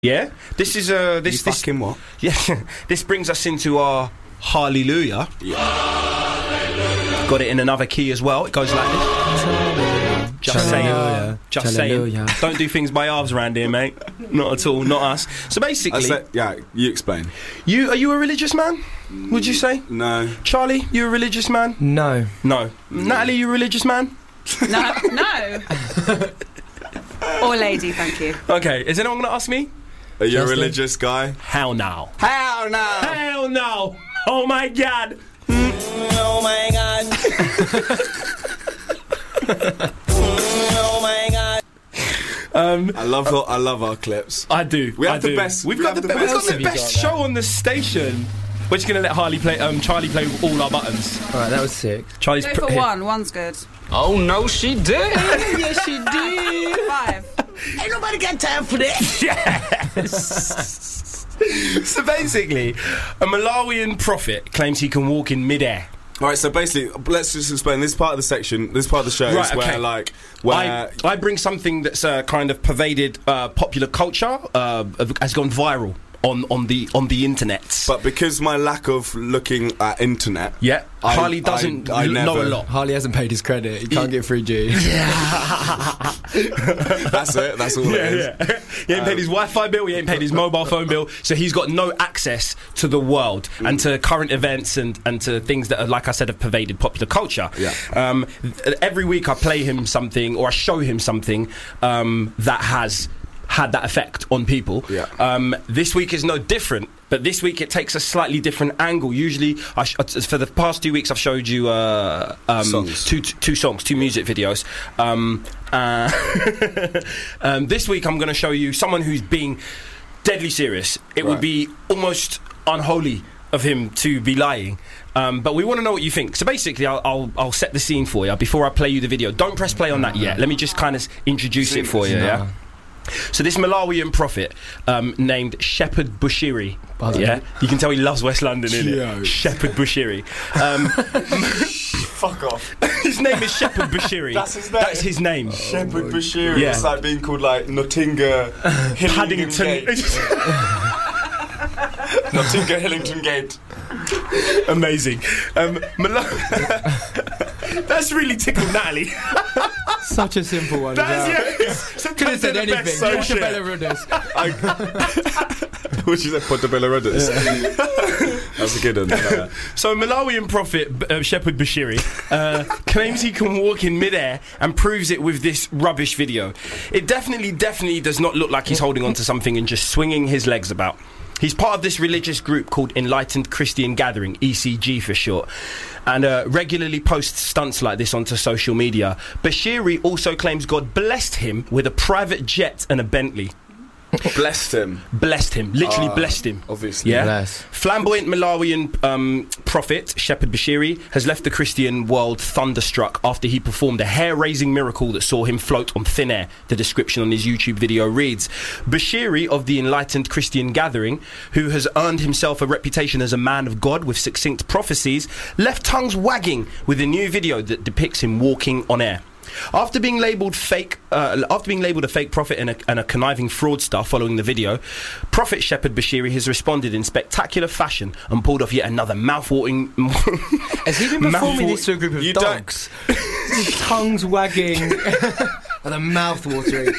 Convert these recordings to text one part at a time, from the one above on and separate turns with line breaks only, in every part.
Yeah, this is this
fucking what?
Yeah, this brings us into our Hallelujah.
Yeah.
Got it in another key as well. It goes like this. Just saying. Just saying. Don't do things by halves around here, mate. Not at all. Not us. So basically,
yeah. You explain.
Are you a religious man? Would you say?
No.
Charlie, you a religious man?
No.
Natalie, you a religious man?
No. Or lady, thank you.
Okay. Is anyone going to ask me?
Are you a religious guy?
Hell no.
Hell no.
Hell no. Oh my God.
Oh my God. Oh my God.
I love our clips.
I do.
We have the best.
We've got the best show on the station. We're just gonna let Charlie play with all our buttons.
All right, that was sick.
Charlie's
Go for one. One's good.
Oh no, she did. Yes, she did.
5.
Ain't nobody got time for that.
Yes. So basically, a Malawian prophet claims he can walk in midair.
All right, so basically, let's just explain this part of the section. This part of the show is where
I bring something that's kind of pervaded popular culture, has gone viral on the internet.
But because my lack of looking at internet,
Harley doesn't know a lot.
Harley hasn't paid his credit. He can't get 3G.
That's it. That's all it is.
Yeah. He ain't paid his Wi-Fi bill. He ain't paid his mobile phone bill. So he's got no access to the world and to current events and to things that are, like I said, have pervaded popular culture.
Yeah.
Every week I play him something or I show him something that has had that effect on people. This week is no different, but this week it takes a slightly different angle. Usually, for the past 2 weeks, I've showed you
songs.
two songs, 2 music videos. This week, I'm going to show you someone who's being deadly serious. It would be almost unholy of him to be lying. But we want to know what you think. So basically, I'll set the scene for you before I play you the video. Don't press play on that yet. Let me just kind of introduce it for you. Yeah. So this Malawian prophet named Shepherd Bushiri, you can tell he loves West London, innit? Shepherd Bushiri.
Fuck off.
His name is Shepherd Bushiri. That's his name.
Shepherd Bushiri. Yeah. It's like being called like Nottingham Paddington. Nottingham Hillington Gate.
Amazing. That's really tickled Natalie.
Such a simple one. Could have said anything. Portobello Rudders.
Which is a Portobello Rudders. That's a good one.
So Malawian prophet Shepherd Bushiri claims he can walk in midair and proves it with this rubbish video. It definitely does not look like he's holding onto something and just swinging his legs about. He's part of this religious group called Enlightened Christian Gathering, ECG for short, and regularly posts stunts like this onto social media. Bushiri also claims God blessed him with a private jet and a Bentley.
Blessed him.
Literally blessed him.
Obviously.
Yeah.
Bless.
Flamboyant Malawian prophet Shepherd Bushiri has left the Christian world thunderstruck after he performed a hair-raising miracle that saw him float on thin air. The description on his YouTube video reads, Bushiri of the Enlightened Christian Gathering, who has earned himself a reputation as a man of God with succinct prophecies, left tongues wagging with a new video that depicts him walking on air. After being labelled a fake prophet and a conniving fraudster following the video, Prophet Shepherd Bushiri has responded in spectacular fashion and pulled off yet another mouth-watering...
Has he been performing this to a group of dogs? Tongues wagging and a mouth-watering.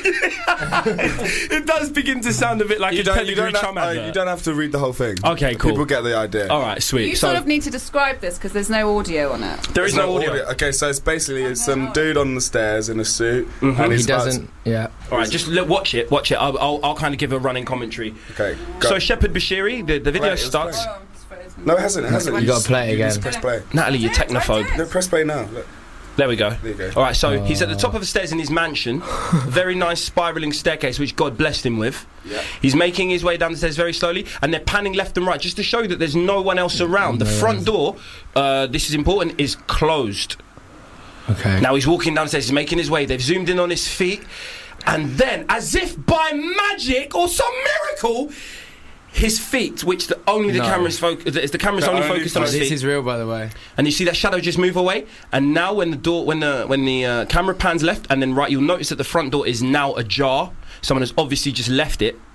It does begin to sound a bit like a Pedigree Chum advert.
You don't have to read the whole thing.
Okay, cool.
People get the idea.
All right, sweet.
You sort of need to describe this because there's no audio on it.
There is no audio.
Okay, so it's basically some dude on the stairs in a suit. And
He doesn't. Yeah.
All right, just watch it. I'll kind of give a running commentary.
Okay, go.
So Shepherd Bushiri, the video starts.
No, it hasn't.
You got to play it again.
Just press play.
Natalie, you're technophobe.
No, press play now. Look.
There we go.
There you go.
All right, so he's at the top of the stairs in his mansion. Very nice spiralling staircase, which God blessed him with.
Yeah.
He's making his way down the stairs very slowly, and they're panning left and right just to show that there's no one else around. The front door, this is important, is closed.
Okay.
Now he's walking downstairs, he's making his way. They've zoomed in on his feet, and then, as if by magic or some miracle, his feet, which the camera's focused on his feet.
This is real, by the way.
And you see that shadow just move away. And now, when the camera pans left and then right, you'll notice that the front door is now ajar. Someone has obviously just left it